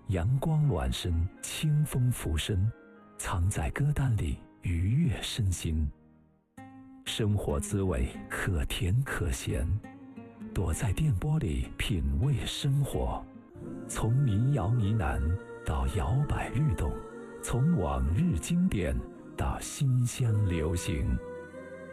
阳光暖身，清风拂身，藏在歌单里愉悦身心。生活滋味可甜可咸，躲在电波里品味生活。从民谣呢喃到摇摆律动，从往日经典到新乡流行。